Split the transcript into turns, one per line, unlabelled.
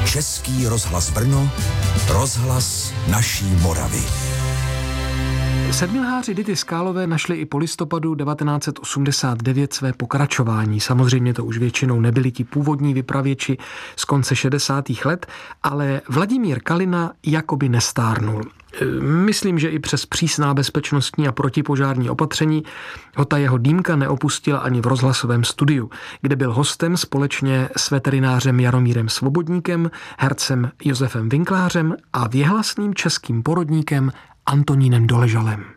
Český rozhlas Brno, rozhlas naší Moravy.
Sedmilháři Dity Skálové našli i po listopadu 1989 své pokračování. Samozřejmě to už většinou nebyli ti původní vypravěči z konce 60. let, ale Vladimír Kalina jakoby nestárnul. Myslím, že i přes přísná bezpečnostní a protipožární opatření ho ta jeho dýmka neopustila ani v rozhlasovém studiu, kde byl hostem společně s veterinářem Jaromírem Svobodníkem, hercem Josefem Winklářem a věhlasným českým porodníkem Antonínem Doležalem.